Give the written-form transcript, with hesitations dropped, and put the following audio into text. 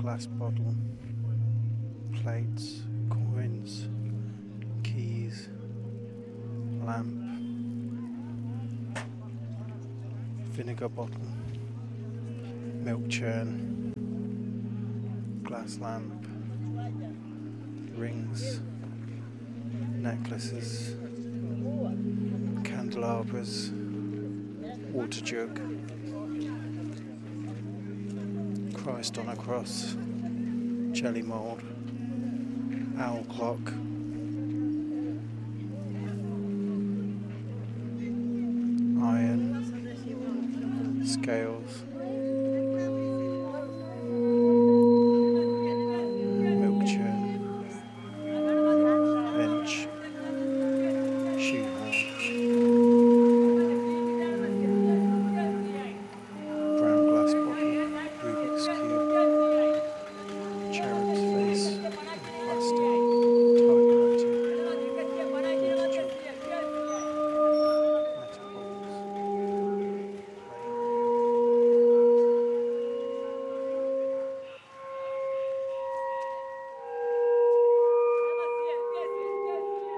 glass bottle, plates, coins, keys, lamp, vinegar bottle, milk churn, glass lamp, rings, necklaces, candelabras, water jug, Christ on a cross, jelly mould, owl clock,